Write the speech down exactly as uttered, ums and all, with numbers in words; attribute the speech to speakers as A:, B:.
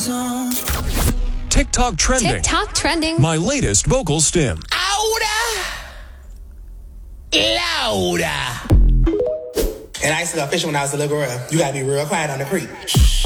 A: TikTok trending.
B: TikTok trending.
A: My latest vocal stim.
C: Louder. Louder. And I used to go fishing when I was a little girl. You gotta be real quiet on the creek.